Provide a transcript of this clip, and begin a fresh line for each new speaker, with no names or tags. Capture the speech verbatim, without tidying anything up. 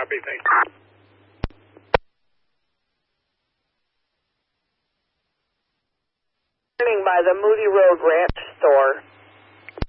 Copy, thank you.
By the Moody Road Ranch store.